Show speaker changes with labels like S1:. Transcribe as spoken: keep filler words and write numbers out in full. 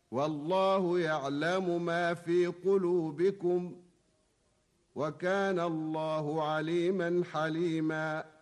S1: والله يعلم ما في قلوبكم وكان الله عليما حليما